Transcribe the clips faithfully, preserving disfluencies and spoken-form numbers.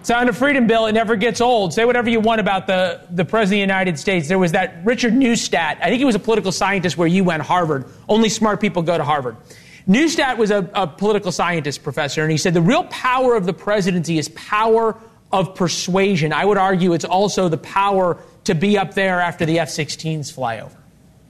Sound of freedom, Bill. It never gets old. Say whatever you want about the, the President of the United States. There was that Richard Neustadt. I think he was a political scientist where you went, Harvard. Only smart people go to Harvard. Neustadt was a, a political scientist professor, and he said the real power of the presidency is power of persuasion. I would argue it's also the power to be up there after the F sixteens fly over.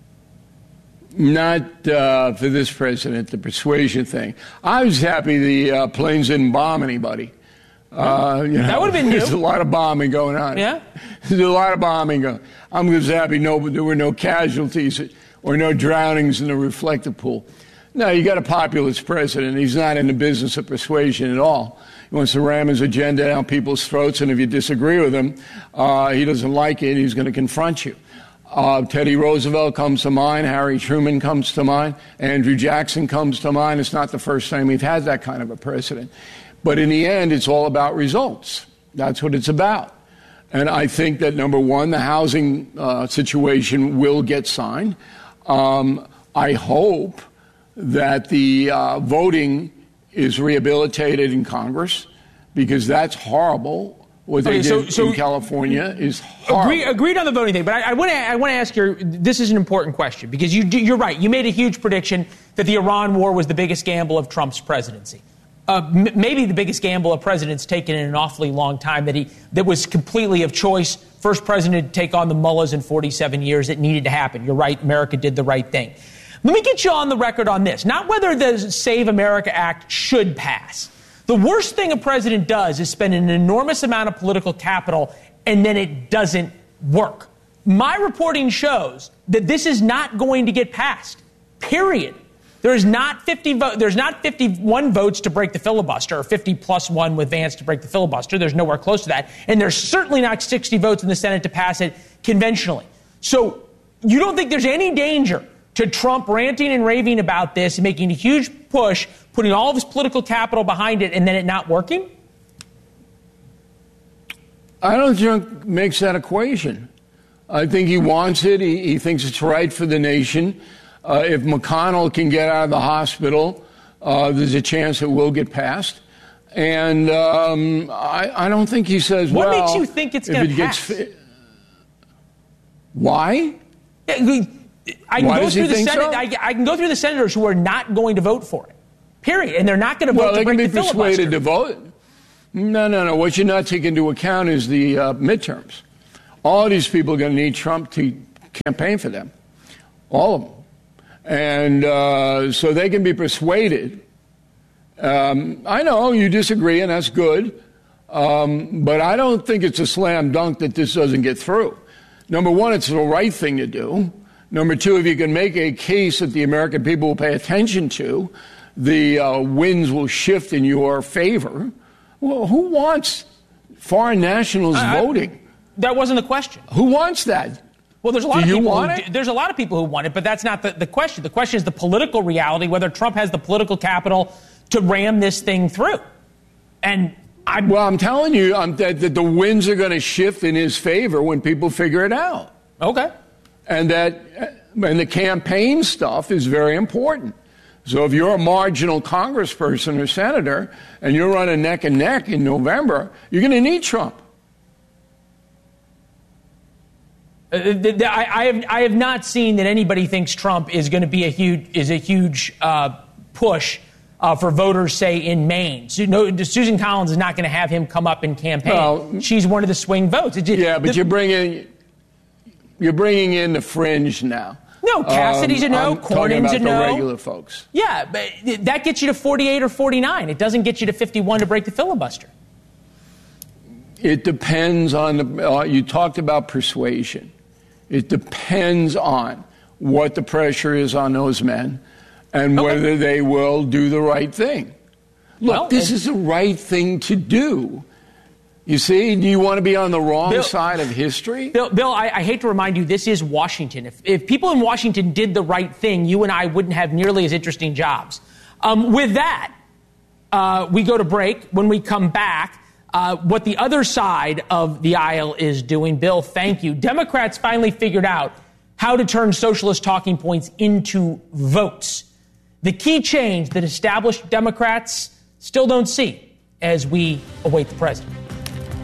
Not uh, for this president, the persuasion thing. I was happy the uh, planes didn't bomb anybody. Uh, you know, that would have been new. There's a lot of bombing going on. Yeah? There's a lot of bombing going on. I'm just happy no, there were no casualties or no drownings in the reflector pool. No, you got a populist president. He's not in the business of persuasion at all. He wants to ram his agenda down people's throats, and if you disagree with him, uh, he doesn't like it, he's going to confront you. Uh, Teddy Roosevelt comes to mind. Harry Truman comes to mind. Andrew Jackson comes to mind. It's not the first time we've had that kind of a president. But in the end, it's all about results. That's what it's about. And I think that, number one, the housing uh, situation will get signed. Um, I hope that the uh, voting is rehabilitated in Congress, because that's horrible. What they okay, so, did so in California is horrible. Agree, agreed on the voting thing, but I, I want to I want to ask you, this is an important question, because you, you're right. You made a huge prediction that the Iran war was the biggest gamble of Trump's presidency. Uh, m- maybe the biggest gamble a president's taken in an awfully long time, that he that was completely of choice. First president to take on the mullahs in forty-seven years. It needed to happen. You're right. America did the right thing. Let me get you on the record on this. Not whether the Save America Act should pass. The worst thing a president does is spend an enormous amount of political capital and then it doesn't work. My reporting shows that this is not going to get passed. Period. There's not fifty vo- there's not fifty-one votes to break the filibuster, or fifty plus one with Vance to break the filibuster. There's nowhere close to that. And there's certainly not sixty votes in the Senate to pass it conventionally. So you don't think there's any danger to Trump ranting and raving about this and making a huge push, putting all of his political capital behind it, and then it not working? I don't think makes that equation. I think he wants it. He, he thinks it's right for the nation. Uh, if McConnell can get out of the hospital, uh, there's a chance it will get passed. And um, I, I don't think he says, what well... What makes you think it's going it to pass? Fi- Why? Yeah, I can Why go does through he the think Senate, so? I, I can go through the senators who are not going to vote for it. Period. And they're not going to well, vote to break the filibuster. Well, they can be persuaded to vote. No, no, no. What you're not taking into account is the uh, midterms. All of these people are going to need Trump to campaign for them. All of them. And uh, so they can be persuaded. Um, I know you disagree, and that's good. Um, but I don't think it's a slam dunk that this doesn't get through. Number one, it's the right thing to do. Number two, if you can make a case that the American people will pay attention to, the uh, winds will shift in your favor. Well, who wants foreign nationals I, voting? I, that wasn't the question. Who wants that? Well, there's a lot do of you people. Want who, it? There's a lot of people who want it, but that's not the, the question. The question is the political reality, whether Trump has the political capital to ram this thing through. And I'm, well, I'm telling you I'm, that, that the winds are going to shift in his favor when people figure it out. Okay. And that, and the campaign stuff is very important. So if you're a marginal congressperson or senator and you're running neck and neck in November, you're going to need Trump. Uh, I, I have I have not seen that anybody thinks Trump is going to be a huge is a huge uh, push uh, for voters, say in Maine. So, no, Susan Collins is not going to have him come up and campaign. Well, she's one of the swing votes. Just, yeah, but the, you're bringing you're bringing in the fringe now. No, Cassidy's um, a no. I'm talking Cornyn's about a no. The regular folks. Yeah, but that gets you to forty-eight or forty-nine. It doesn't get you to fifty-one to break the filibuster. It depends on the. Uh, you talked about persuasion. It depends on what the pressure is on those men and okay. whether they will do the right thing. Look, well, this is the right thing to do. You see, do you want to be on the wrong Bill, side of history? Bill, Bill I, I hate to remind you, this is Washington. If, if people in Washington did the right thing, you and I wouldn't have nearly as interesting jobs. Um, with that, uh, we go to break. When we come back, uh, what the other side of the aisle is doing. Bill, thank you. Democrats finally figured out how to turn socialist talking points into votes. The key change that established Democrats still don't see as we await the president.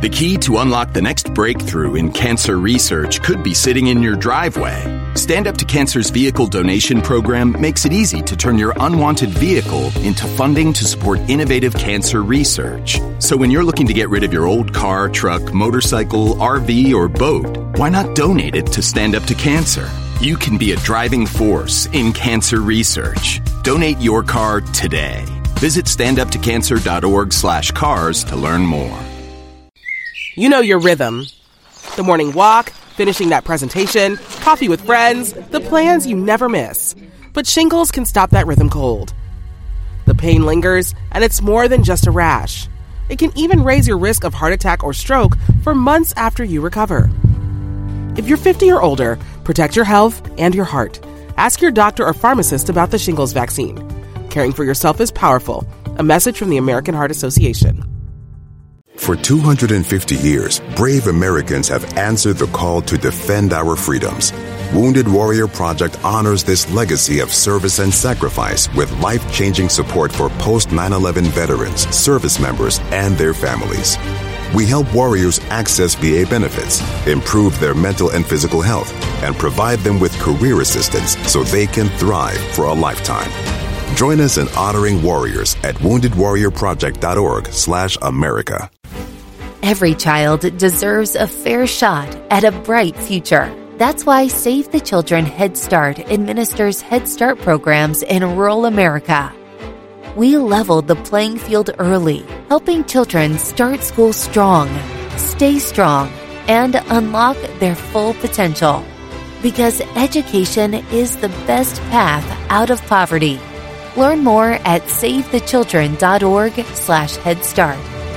The key to unlock the next breakthrough in cancer research could be sitting in your driveway. Stand Up to Cancer's vehicle donation program makes it easy to turn your unwanted vehicle into funding to support innovative cancer research. So when you're looking to get rid of your old car, truck, motorcycle, R V, or boat, why not donate it to Stand Up to Cancer? You can be a driving force in cancer research. Donate your car today. Visit standuptocancer.org slash cars to learn more. You know your rhythm. The morning walk, finishing that presentation, coffee with friends, the plans you never miss. But shingles can stop that rhythm cold. The pain lingers, and it's more than just a rash. It can even raise your risk of heart attack or stroke for months after you recover. If you're fifty or older, protect your health and your heart. Ask your doctor or pharmacist about the shingles vaccine. Caring for yourself is powerful. A message from the American Heart Association. For two hundred fifty years, brave Americans have answered the call to defend our freedoms. Wounded Warrior Project honors this legacy of service and sacrifice with life-changing support for post nine eleven veterans, service members, and their families. We help warriors access V A benefits, improve their mental and physical health, and provide them with career assistance so they can thrive for a lifetime. Join us in honoring warriors at woundedwarriorproject.org slash America. Every child deserves a fair shot at a bright future. That's why Save the Children Head Start administers Head Start programs in rural America. We leveled the playing field early, helping children start school strong, stay strong, and unlock their full potential. Because education is the best path out of poverty. Learn more at savethechildren.org slash Head Start.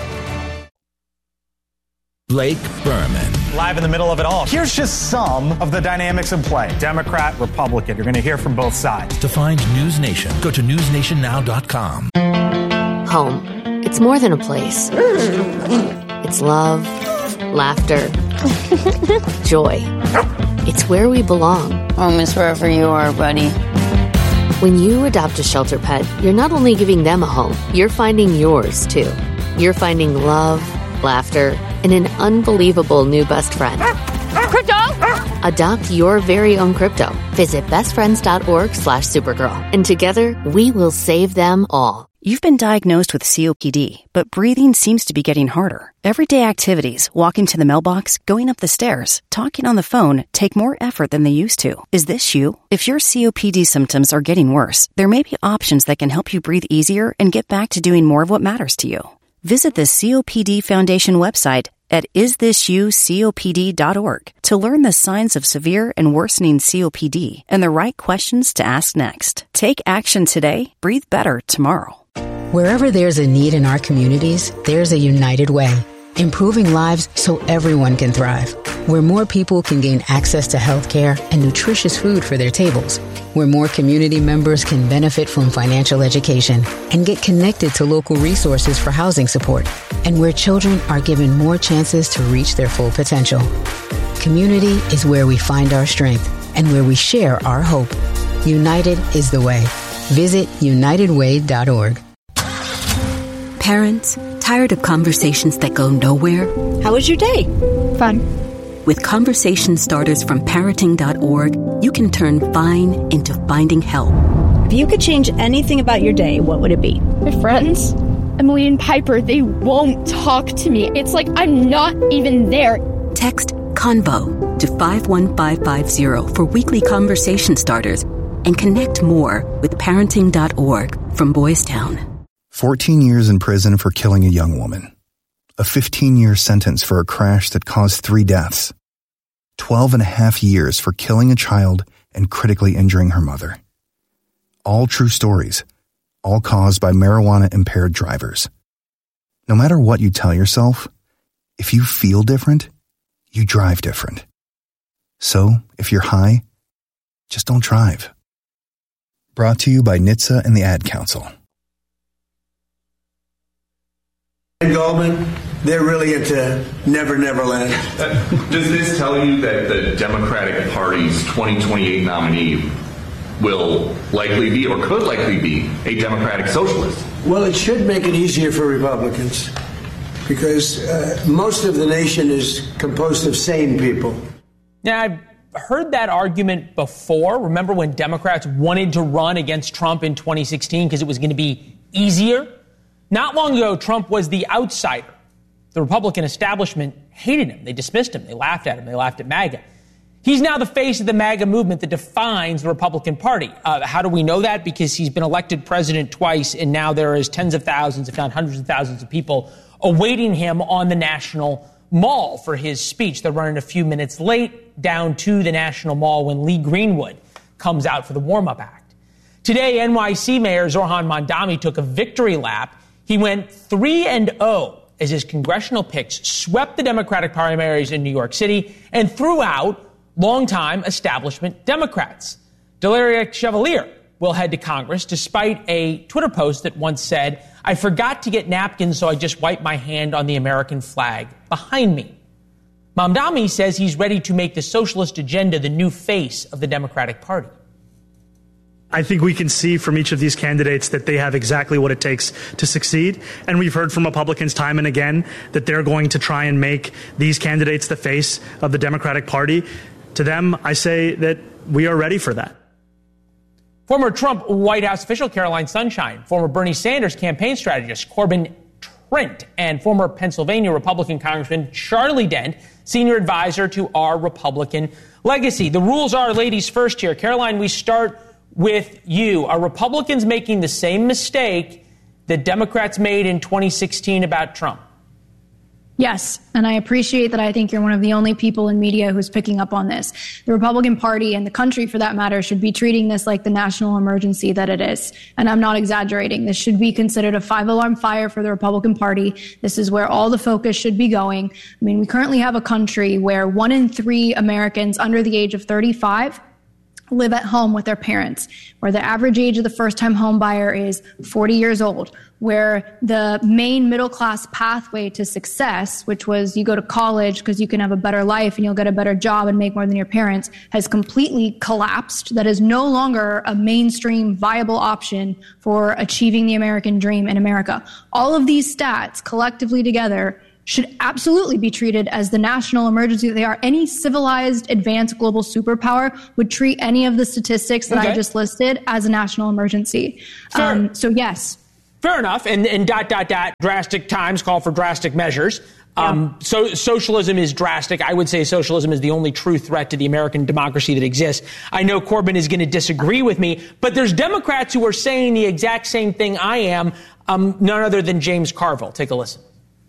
Blake Berman. Live in the middle of it all. Here's just some of the dynamics in play. Democrat, Republican. You're going to hear from both sides. To find News Nation, go to news nation now dot com. Home. It's more than a place. It's love, laughter, joy. It's where we belong. Home is wherever you are, buddy. When you adopt a shelter pet, you're not only giving them a home, you're finding yours, too. You're finding love, laughter, and an unbelievable new best friend. Crypto! Adopt your very own crypto. Visit bestfriends.org slash Supergirl. And together, we will save them all. You've been diagnosed with C O P D, but breathing seems to be getting harder. Everyday activities, walking to the mailbox, going up the stairs, talking on the phone, take more effort than they used to. Is this you? If your C O P D symptoms are getting worse, there may be options that can help you breathe easier and get back to doing more of what matters to you. Visit the C O P D Foundation website at is this you C O P D dot org to learn the signs of severe and worsening C O P D and the right questions to ask next. Take action today. Breathe better tomorrow. Wherever there's a need in our communities, there's a United Way. Improving lives so everyone can thrive. Where more people can gain access to health care and nutritious food for their tables. Where more community members can benefit from financial education and get connected to local resources for housing support. And where children are given more chances to reach their full potential. Community is where we find our strength and where we share our hope. United is the way. Visit united way dot org. Parents, tired of conversations that go nowhere? How was your day? Fun. With conversation starters from parenting dot org, you can turn fine into finding help. If you could change anything about your day, what would it be? My friends, Emily and Piper, they won't talk to me. It's like I'm not even there. Text CONVO to five one five five zero for weekly conversation starters and connect more with parenting dot org from Boys Town. fourteen years in prison for killing a young woman. A fifteen-year sentence for a crash that caused three deaths. twelve and a half years for killing a child and critically injuring her mother. All true stories, all caused by marijuana-impaired drivers. No matter what you tell yourself, if you feel different, you drive different. So, if you're high, just don't drive. Brought to you by N H T S A and the Ad Council. And Goldman, they're really into Never Never Land. Uh, does this tell you that the Democratic Party's twenty twenty-eight nominee will likely be, or could likely be, a Democratic socialist? Well, it should make it easier for Republicans. because uh, most of the nation is composed of sane people. Now, I've heard that argument before. Remember when Democrats wanted to run against Trump in twenty sixteen because it was going to be easier? Not long ago, Trump was the outsider. The Republican establishment hated him. They dismissed him. They laughed at him. They laughed at MAGA. He's now the face of the MAGA movement that defines the Republican Party. Uh, how do we know that? Because he's been elected president twice, and now there is tens of thousands, if not hundreds of thousands of people awaiting him on the National Mall for his speech. They're running a few minutes late down to the National Mall when Lee Greenwood comes out for the warm-up act. Today, N Y C Mayor Zohran Mamdani took a victory lap. He went three and oh as his congressional picks swept the Democratic primaries in New York City and threw out longtime establishment Democrats. Delaria Chevalier will head to Congress despite a Twitter post that once said, "I forgot to get napkins, so I just wiped my hand on the American flag behind me." Mamdani says he's ready to make the socialist agenda the new face of the Democratic Party. I think we can see from each of these candidates that they have exactly what it takes to succeed. And we've heard from Republicans time and again that they're going to try and make these candidates the face of the Democratic Party. To them, I say that we are ready for that. Former Trump White House official Caroline Sunshine, former Bernie Sanders campaign strategist Corbin Trent, and former Pennsylvania Republican Congressman Charlie Dent, senior advisor to our Republican legacy. The rules are ladies first here. Caroline, we start with you. Are Republicans making the same mistake that Democrats made in twenty sixteen about Trump? Yes, and I appreciate that. I think you're one of the only people in media who's picking up on this. The Republican Party and the country, for that matter, should be treating this like the national emergency that it is. And I'm not exaggerating. This should be considered a five-alarm fire for the Republican Party. This is where all the focus should be going. I mean, we currently have a country where one in three Americans under the age of thirty-five live at home with their parents, where the average age of the first-time home buyer is forty years old, where the main middle-class pathway to success, which was you go to college because you can have a better life and you'll get a better job and make more than your parents, has completely collapsed. That is no longer a mainstream viable option for achieving the American dream in America. All of these stats collectively together should absolutely be treated as the national emergency that they are. Any civilized, advanced global superpower would treat any of the statistics that okay. I just listed as a national emergency. Um, so, yes. Fair enough. And, and dot, dot, dot, drastic times call for drastic measures. Um, yeah. So socialism is drastic. I would say socialism is the only true threat to the American democracy that exists. I know Corbin is going to disagree with me, but there's Democrats who are saying the exact same thing I am, um, none other than James Carville. Take a listen.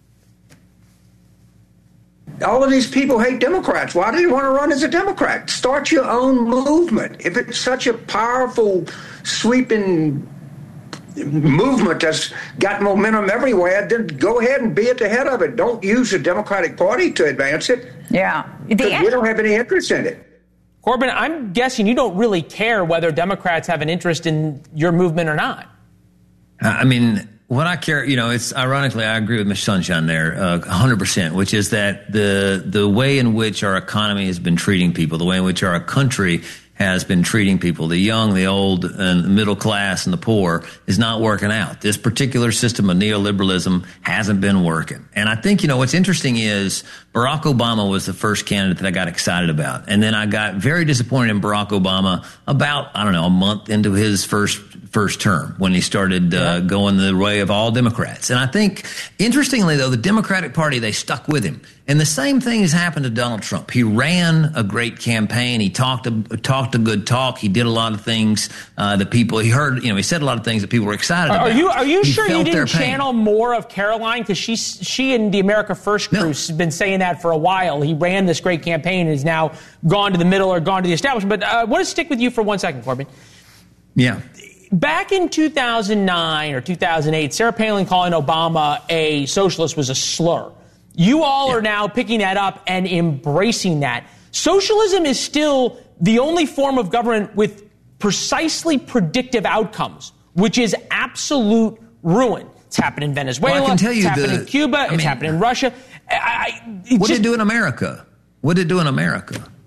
All of these people hate Democrats. Why do you want to run as a Democrat? Start your own movement. If it's such a powerful, sweeping movement that's got momentum everywhere, then go ahead and be at the head of it. Don't use the Democratic Party to advance it. Yeah. Because we don't have any interest in it. Corbin, I'm guessing you don't really care whether Democrats have an interest in your movement or not. I mean, what I care, you know, it's ironically, I agree with Miz Sunshine there, uh, one hundred percent, which is that the the way in which our economy has been treating people, the way in which our country has been treating people, the young, the old, and the middle class, and the poor, is not working out. This particular system of neoliberalism hasn't been working. And I think, you know, what's interesting is Barack Obama was the first candidate that I got excited about. And then I got very disappointed in Barack Obama about, I don't know, a month into his first first term when he started uh, going the way of all Democrats. And I think, interestingly, though, the Democratic Party, they stuck with him. And the same thing has happened to Donald Trump. He ran a great campaign. He talked a, talked a good talk. He did a lot of things uh, that people, he heard, you know, he said a lot of things that people were excited are, about. Are you, are you he sure you didn't pain. channel more of Caroline? Because she, she and the America First crew no. have been saying that for a while. He ran this great campaign and is now gone to the middle or gone to the establishment. But uh, I want to stick with you for one second, Corbin. Yeah. Back in two thousand nine or two thousand eight, Sarah Palin calling Obama a socialist was a slur. You all yeah. are now picking that up and embracing that. Socialism is still the only form of government with precisely predictive outcomes, which is absolute ruin. It's happened in Venezuela. Well, I can tell you it's happened the, in Cuba. I it's mean, happened in Russia. I, I, what just, did it do in America? What did it do in America?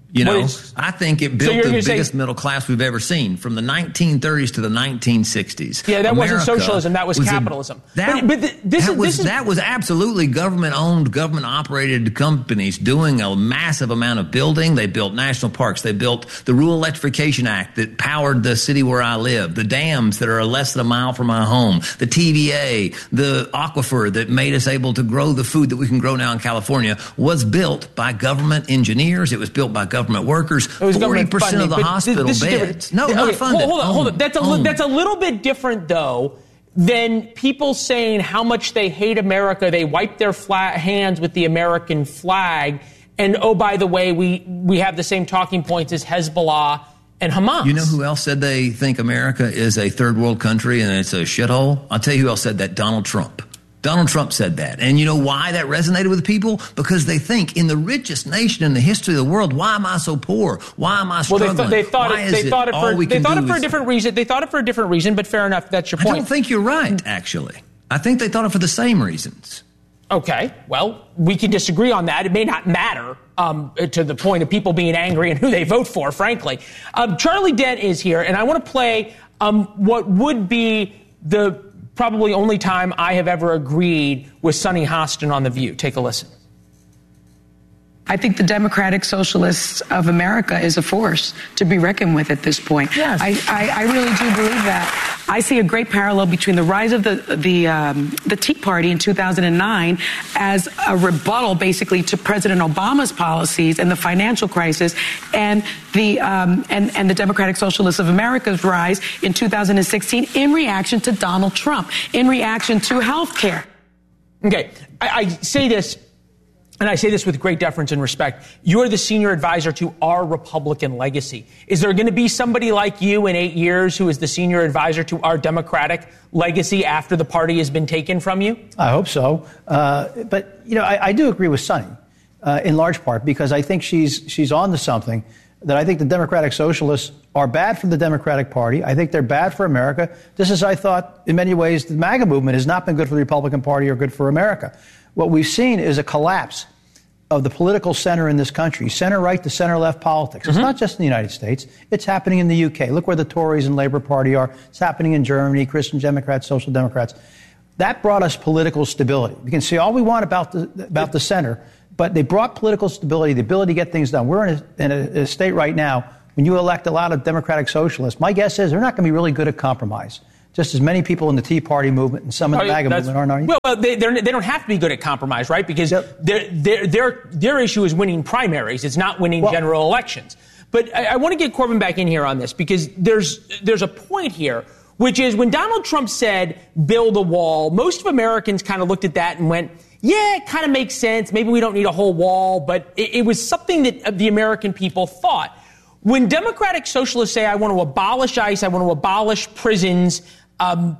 You know, is, I think it built so the biggest say, middle class we've ever seen from the nineteen thirties to the nineteen sixties. Yeah, that America wasn't socialism. That was, was capitalism. A, that, but, but the, this, that, is, was, this is, that was absolutely government-owned, government-operated companies doing a massive amount of building. They built national parks. They built the Rural Electrification Act that powered the city where I live, the dams that are less than a mile from my home, the T V A, the aquifer that made us able to grow the food that we can grow now in California was built by government engineers. It was built by government workers. forty percent of the hospital this, this beds. No, okay, not funded. Hold on, hold on. That's a, owned. that's a little bit different, though, than people saying how much they hate America. They wipe their flat hands with the American flag. And, oh, by the way, we, we have the same talking points as Hezbollah and Hamas. You know who else said they think America is a third world country and it's a shithole? I'll tell you who else said that. Donald Trump. Donald Trump said that. And you know why that resonated with people? Because they think in the richest nation in the history of the world, why am I so poor? Why am I struggling? Well, they, th- they thought why it, they it thought it for, they thought it for is- a different reason. They thought it for a different reason, but fair enough. That's your point. I don't think you're right, actually. I think they thought it for the same reasons. Okay, well, we can disagree on that. It may not matter um, to the point of people being angry and who they vote for, frankly. Um, Charlie Dent is here, and I want to play um, what would be the probably only time I have ever agreed with Sonny Hostin on The View. Take a listen. I think the Democratic Socialists of America is a force to be reckoned with at this point. Yes. I, I, I really do believe that. I see a great parallel between the rise of the the um, the Tea Party in two thousand nine as a rebuttal, basically, to President Obama's policies and the financial crisis, and the um, and and the Democratic Socialists of America's rise in two thousand sixteen in reaction to Donald Trump, in reaction to health care. Okay, I, I say this. And I say this with great deference and respect. You're the senior advisor to our Republican legacy. Is there going to be somebody like you in eight years who is the senior advisor to our Democratic legacy after the party has been taken from you? I hope so. Uh, but, you know, I, I do agree with Sonny uh, in large part because I think she's she's on to something that I think the Democratic Socialists are bad for the Democratic Party. I think they're bad for America. Just as I thought, in many ways, the MAGA movement has not been good for the Republican Party or good for America. What we've seen is a collapse of the political center in this country, center-right to center-left politics. It's mm-hmm. not just in the United States. It's happening in the U K. Look where the Tories and Labour Party are. It's happening in Germany, Christian Democrats, Social Democrats. That brought us political stability. We can say all we want about the, about the center, but they brought political stability, the ability to get things done. We're in a, in a, a state right now, when you elect a lot of Democratic Socialists, my guess is they're not going to be really good at compromise. Just as many people in the Tea Party movement and some in the MAGA movement aren't. Are well, they they don't have to be good at compromise, right? Because yep. their their their their issue is winning primaries. It's not winning well, general elections. But I, I want to get Corbin back in here on this because there's there's a point here, which is when Donald Trump said build a wall, most of Americans kind of looked at that and went, yeah, it kind of makes sense. Maybe we don't need a whole wall, but it, it was something that the American people thought. When Democratic Socialists say, I want to abolish ICE, I want to abolish prisons, um,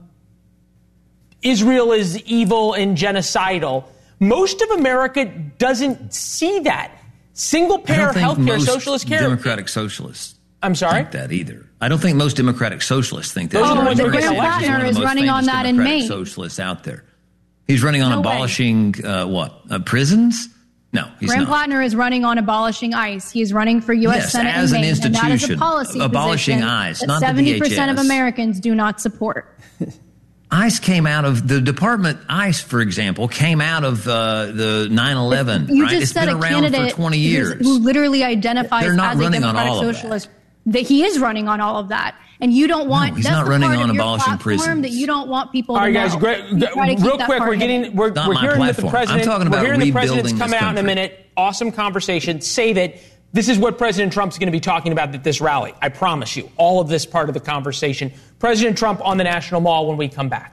Israel is evil and genocidal, most of America doesn't see that. Single-payer health care, socialist care. Democratic Socialists I'm sorry? think that either. I don't think most Democratic Socialists think that. Oh, either. the Graham Plattner is, is running on that in Maine. Socialists out there. He's running on No abolishing uh, what? Uh, prisons? No, he's Graham not. Plattner is running on abolishing ICE. He's running for U S Yes, Senate as in an Maine, and that is a institution, policy abolishing position ICE, that not the seventy percent D H S. of Americans do not support. ICE came out of the department. ICE, for example, came out of uh, the nine eleven. You right? just It's said been a around candidate for twenty years. who literally identifies They're not as a running on Democratic all of socialist. That he is running on all of that, and you don't want. No, he's that's not the running part on of your abolishing platform prisons. that you don't want people All to right, guys, know. great, You try to keep real that quick, part we're hidden. getting, we're, Not we're my hearing that the platform. president, I'm talking about we're hearing the president's rebuilding coming this out in a country. minute. Awesome conversation. Save it. This is what President Trump's going to be talking about at this rally. I promise you. All of this part of the conversation. President Trump on the National Mall when we come back.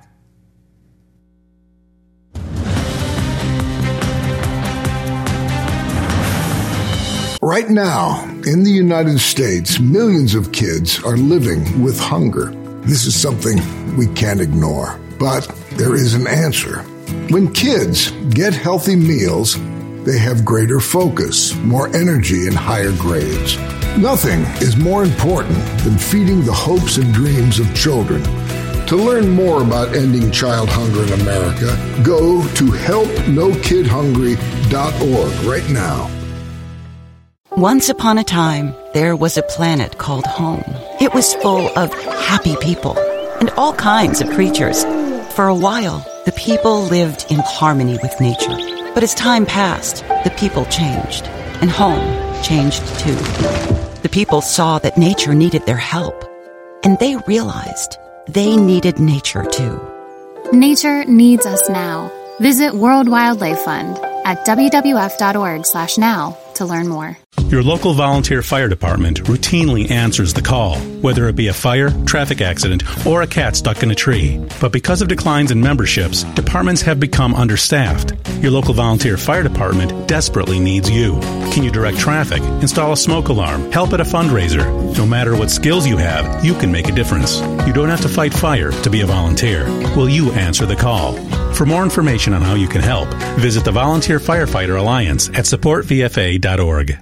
Right now, in the United States, millions of kids are living with hunger. This is something we can't ignore, but there is an answer. When kids get healthy meals, they have greater focus, more energy, and higher grades. Nothing is more important than feeding the hopes and dreams of children. To learn more about ending child hunger in America, go to help no kid hungry dot org right now. Once upon a time, there was a planet called home. It was full of happy people and all kinds of creatures. For a while, the people lived in harmony with nature. But as time passed, the people changed, and home changed too. The people saw that nature needed their help, and they realized they needed nature too. Nature needs us now. Visit World Wildlife Fund at W W F dot org slash now to learn more. Your local volunteer fire department routinely answers the call, whether it be a fire, traffic accident, or a cat stuck in a tree. But because of declines in memberships, departments have become understaffed. Your local volunteer fire department desperately needs you. Can you direct traffic, install a smoke alarm, help at a fundraiser? No matter what skills you have, you can make a difference. You don't have to fight fire to be a volunteer. Will you answer the call? For more information on how you can help, visit the Volunteer Firefighter Alliance at support v f a dot org.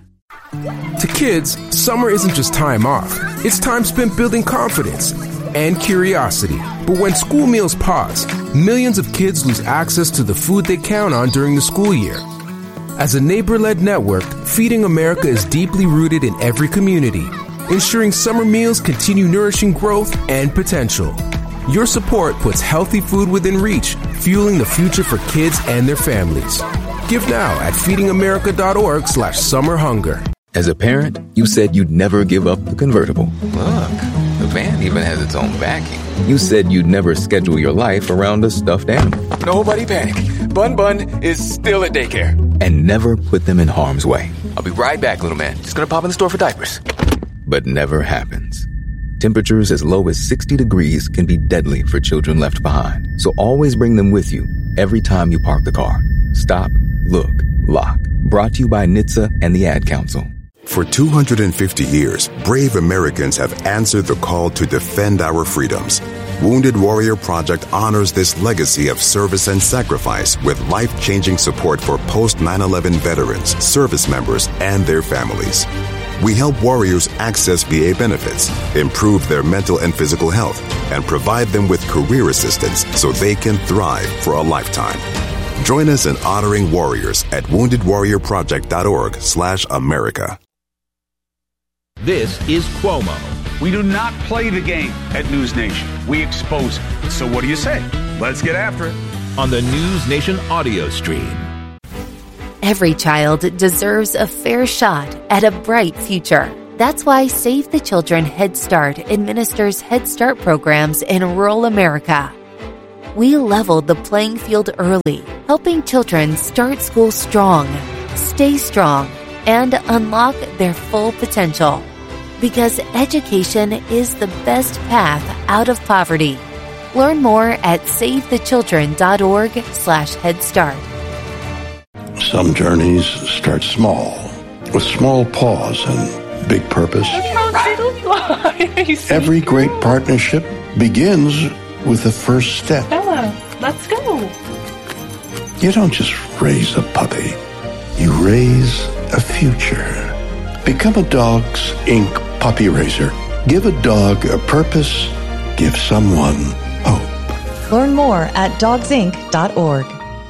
To kids, summer isn't just time off. It's time spent building confidence and curiosity. But when school meals pause, millions of kids lose access to the food they count on during the school year. As a neighbor-led network, Feeding America is deeply rooted in every community, ensuring summer meals continue nourishing growth and potential. Your support puts healthy food within reach, fueling the future for kids and their families. Give now at feeding america dot org slash summer hunger. As a parent, you said you'd never give up the convertible. Look, the van even has its own backing. You said you'd never schedule your life around a stuffed animal. Nobody panic. Bun Bun is still at daycare. And never put them in harm's way. I'll be right back, little man. Just gonna pop in the store for diapers. But never happens. Temperatures as low as sixty degrees can be deadly for children left behind. So always bring them with you every time you park the car. Stop, look, lock. Brought to you by N H T S A and the Ad Council. For two hundred fifty years, brave Americans have answered the call to defend our freedoms. Wounded Warrior Project honors this legacy of service and sacrifice with life-changing support for post nine eleven veterans, service members, and their families. We help warriors access V A benefits, improve their mental and physical health, and provide them with career assistance so they can thrive for a lifetime. Join us in honoring warriors at wounded warrior project dot org slash America. This is Cuomo. We do not play the game at News Nation. We expose it. So what do you say? Let's get after it. On the News Nation audio stream. Every child deserves a fair shot at a bright future. That's why Save the Children Head Start administers Head Start programs in rural America. We leveled the playing field early, helping children start school strong, stay strong, and unlock their full potential. Because education is the best path out of poverty. Learn more at save the children dot org slash Head Start. Some journeys start small, with small pause and big purpose. Every great partnership begins with the first step. Bella, let's go. You don't just raise a puppy. You raise a future. Become a Dogs Incorporated puppy raiser. Give a dog a purpose. Give someone hope. Learn more at dogs inc dot org.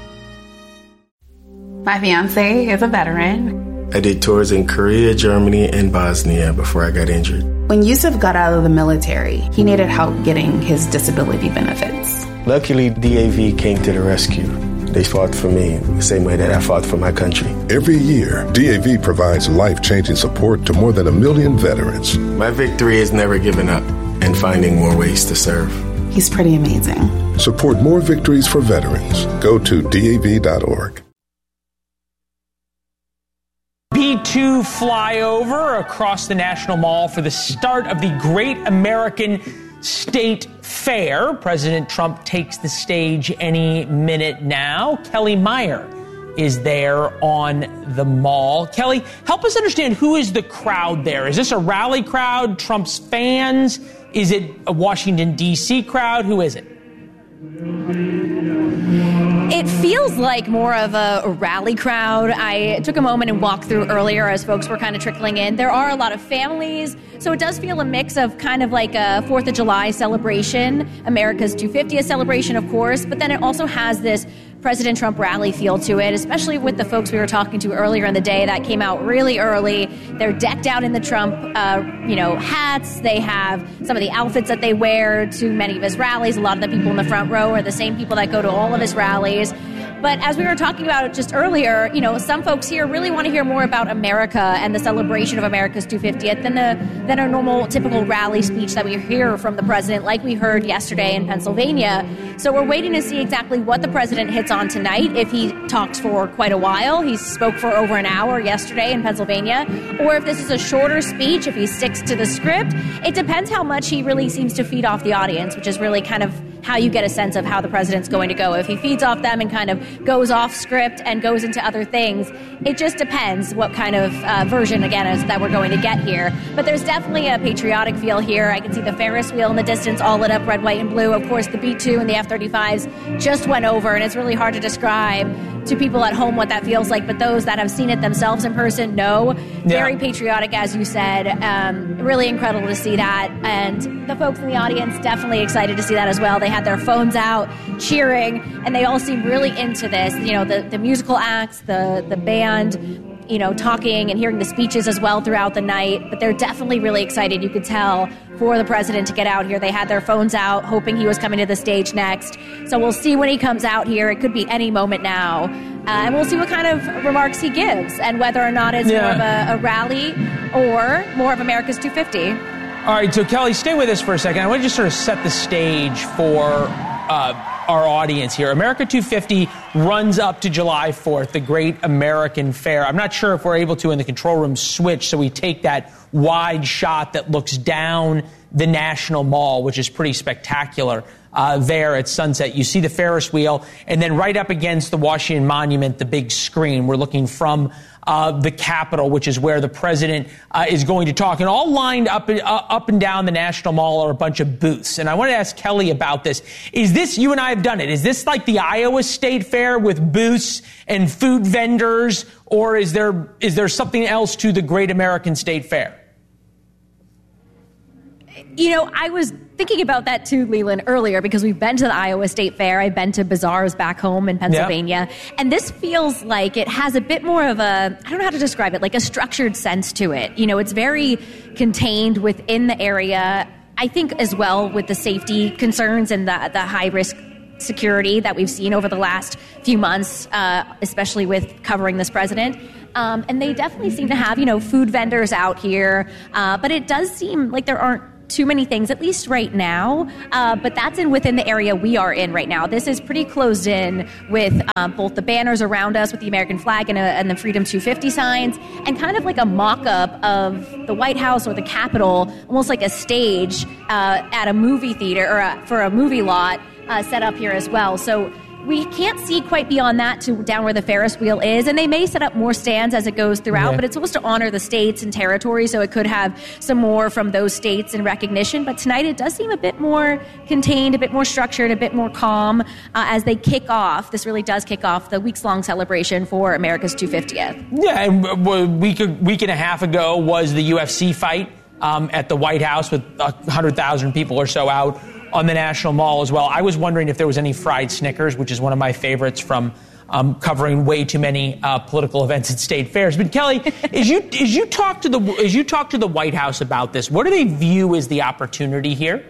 My fiance is a veteran. I did tours in Korea, Germany, and Bosnia before I got injured. When Yusuf got out of the military, he needed help getting his disability benefits. Luckily, D A V came to the rescue. They fought for me the same way that I fought for my country. Every year, D A V provides life-changing support to more than a million veterans. My victory is never giving up and finding more ways to serve. He's pretty amazing. Support more victories for veterans. Go to D A V dot org. B two flyover across the National Mall for the start of the Great American State Fair. President Trump takes the stage any minute now. Kelly Meyer is there on the mall. Kelly, help us understand, who is the crowd there? Is this a rally crowd, Trump's fans? Is it a Washington, D C crowd? Who is it? It feels like more of a, a rally crowd. I took a moment and walked through earlier as folks were kind of trickling in. There are a lot of families, so it does feel a mix of kind of like a fourth of July celebration, America's two hundred fiftieth celebration, of course, but then it also has this President Trump rally feel to it, especially with the folks we were talking to earlier in the day that came out really early. They're decked out in the Trump, uh, you know, hats. They have some of the outfits that they wear to many of his rallies. A lot of the people in the front row are the same people that go to all of his rallies. But as we were talking about just earlier, you know, some folks here really want to hear more about America and the celebration of America's two hundred fiftieth than the than a normal, typical rally speech that we hear from the president, like we heard yesterday in Pennsylvania. So we're waiting to see exactly what the president hits on tonight. If he talks for quite a while, he spoke for over an hour yesterday in Pennsylvania, or if this is a shorter speech, if he sticks to the script. It depends how much he really seems to feed off the audience, which is really kind of how you get a sense of how the president's going to go. If he feeds off them and kind of goes off script and goes into other things, it just depends what kind of uh, version, again, is that we're going to get here. But there's definitely a patriotic feel here. I can see the Ferris wheel in the distance, all lit up red, white, and blue. Of course, the B two and the F thirty-fives just went over, and it's really hard to describe to people at home what that feels like, but those that have seen it themselves in person know. Yeah. Very patriotic, as you said. Um, really incredible to see that. And the folks in the audience definitely excited to see that as well. They had their phones out, cheering, and they all seem really into this. You know, the, the musical acts, the, the band, you know, talking and hearing the speeches as well throughout the night. But they're definitely really excited, you could tell, for the president to get out here. They had their phones out, hoping he was coming to the stage next. So we'll see when he comes out here. It could be any moment now. Uh, and we'll see what kind of remarks he gives and whether or not it's yeah. more of a, a rally or more of America's two fifty. All right, so Kelly, stay with us for a second. I want to just sort of set the stage for uh, our audience here. America two fifty runs up to July fourth, the Great American Fair. I'm not sure if we're able to, in the control room, switch so we take that wide shot that looks down the National Mall, which is pretty spectacular. Uh, there at sunset, you see the Ferris wheel, and then right up against the Washington Monument, the big screen. We're looking from uh, the Capitol, which is where the president uh, is going to talk. And all lined up, uh, up and down the National Mall are a bunch of booths. And I want to ask Kelly about this. Is this, you and I have done it, is this like the Iowa State Fair with booths and food vendors, or is there is there something else to the Great American State Fair? You know, I was thinking about that too, Leland, earlier, because we've been to the Iowa State Fair. I've been to bazaars back home in Pennsylvania. Yeah. And this feels like it has a bit more of a, I don't know how to describe it, like a structured sense to it. You know, it's very contained within the area. I think as well with the safety concerns and the, the high risk security that we've seen over the last few months, uh, especially with covering this president. Um, and they definitely seem to have, you know, food vendors out here. Uh, but it does seem like there aren't too many things, at least right now, uh, but that's in within the area we are in right now. This is pretty closed in with um, both the banners around us with the American flag and, a, and the Freedom two fifty signs, and kind of like a mock-up of the White House or the Capitol, almost like a stage uh, at a movie theater or a, for a movie lot uh, set up here as well. So we can't see quite beyond that to down where the Ferris wheel is, and they may set up more stands as it goes throughout, yeah. but it's supposed to honor the states and territories, so it could have some more from those states in recognition. But tonight it does seem a bit more contained, a bit more structured, a bit more calm uh, as they kick off. This really does kick off the weeks-long celebration for America's two hundred fiftieth. Yeah, and a week, a week and a half ago was the U F C fight um, at the White House with one hundred thousand people or so out on the National Mall as well. I was wondering if there was any fried Snickers, which is one of my favorites from um, covering way too many uh, political events at state fairs. But Kelly, as you as you talk to the as you talk to the White House about this, what do they view as the opportunity here?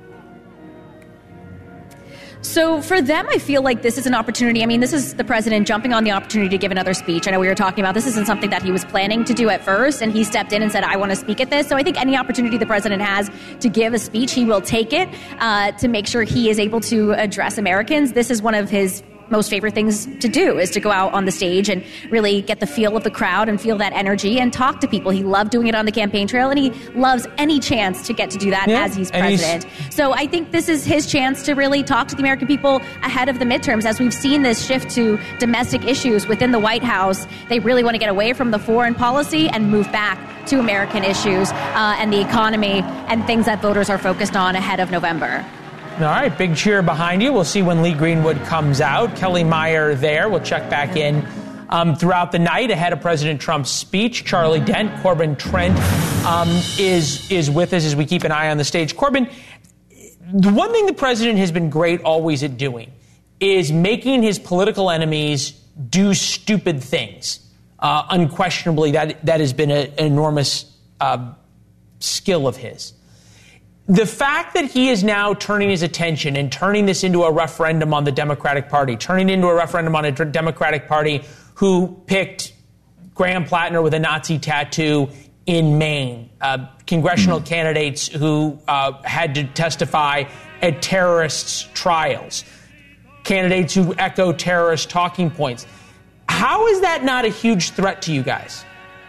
So for them, I feel like this is an opportunity. I mean, this is the president jumping on the opportunity to give another speech. I know we were talking about this isn't something that he was planning to do at first, and he stepped in and said, I want to speak at this. So I think any opportunity the president has to give a speech, he will take it uh, to make sure he is able to address Americans. This is one of his most favorite things to do, is to go out on the stage and really get the feel of the crowd and feel that energy and talk to people. He loved doing it on the campaign trail, and he loves any chance to get to do that yeah, as he's president. He's... So I think this is his chance to really talk to the American people ahead of the midterms. As we've seen this shift to domestic issues within the White House, they really want to get away from the foreign policy and move back to American issues uh, and the economy and things that voters are focused on ahead of November. All right, big cheer behind you. We'll see when Lee Greenwood comes out. Kelly Meyer there. We'll check back in um, throughout the night ahead of President Trump's speech. Charlie Dent, Corbin Trent um, is is with us as we keep an eye on the stage. Corbin, the one thing the president has been great always at doing is making his political enemies do stupid things. Uh, unquestionably, that that has been a, an enormous uh, skill of his. The fact that he is now turning his attention and turning this into a referendum on the Democratic Party, turning into a referendum on a Democratic Party who picked Graham Plattner with a Nazi tattoo in Maine, uh, congressional mm. candidates who uh, had to testify at terrorists' trials, candidates who echo terrorist talking points. How is that not a huge threat to you guys?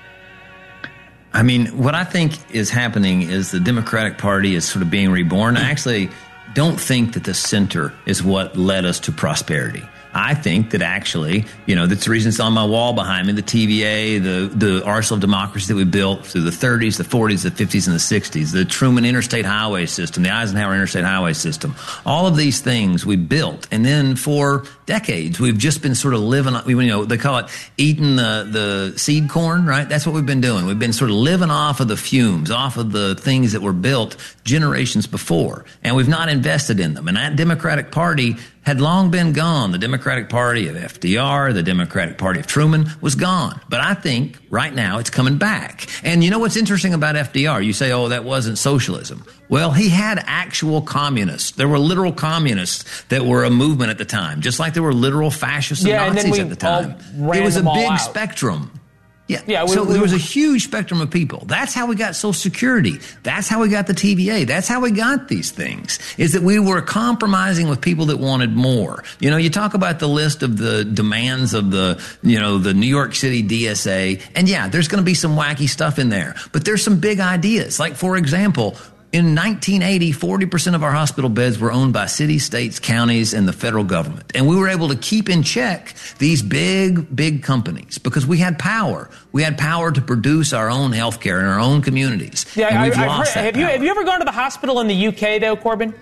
I mean, what I think is happening is the Democratic Party is sort of being reborn. I actually don't think that the center is what led us to prosperity. I think that actually, you know, that's the reason it's on my wall behind me, the T V A, the, the arsenal of democracy that we built through the thirties, the forties, the fifties, and the sixties, the Truman Interstate Highway System, the Eisenhower Interstate Highway System, all of these things we built. And then for decades, we've just been sort of living, you know, they call it eating the, the seed corn, right? That's what we've been doing. We've been sort of living off of the fumes, off of the things that were built generations before. And we've not invested in them. And that Democratic Party had long been gone. The Democratic Party of F D R, the Democratic Party of Truman was gone. But I think right now it's coming back. And you know what's interesting about F D R? You say, oh, that wasn't socialism. Well, he had actual communists. There were literal communists that were a movement at the time, just like there were literal fascists and yeah, Nazis and at the time. It was a big spectrum. Yeah. yeah we, so we, there was a huge spectrum of people. That's how we got Social Security. That's how we got the T V A. That's how we got these things, is that we were compromising with people that wanted more. You know, you talk about the list of the demands of the, you know, the New York City D S A. And yeah, there's going to be some wacky stuff in there. But there's some big ideas. Like, for example, in nineteen eighty, forty percent of our hospital beds were owned by cities, states, counties, and the federal government. And we were able to keep in check these big, big companies because we had power. We had power to produce our own health care in our own communities. Yeah, and we've I, lost heard, that have power. you Have you ever gone to the hospital in the U K, though, Corbin?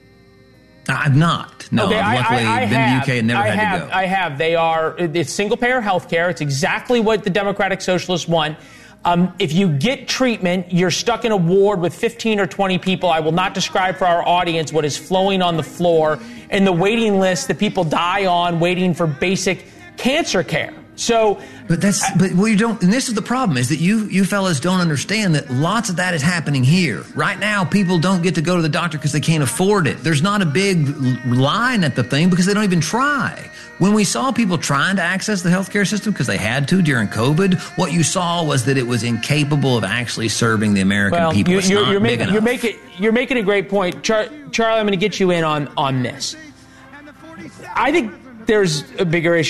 I've not. No, okay, I've luckily I, I, I been have, to the U K and never I had have, to go. I have. They are, it's single-payer health care. It's exactly what the Democratic Socialists want. Um, if you get treatment, you're stuck in a ward with fifteen or twenty people. I will not describe for our audience what is flowing on the floor and the waiting list that people die on waiting for basic cancer care. So, but that's but we don't. And this is the problem: is that you you fellas don't understand that lots of that is happening here right now. People don't get to go to the doctor because they can't afford it. There's not a big line at the thing because they don't even try. When we saw people trying to access the healthcare system because they had to during COVID, what you saw was that it was incapable of actually serving the American well, people. You, it's you're, not you're, big making, enough. you're making you're making a great point, Char- Charlie. I'm going to get you in on on this. I think there's a bigger issue.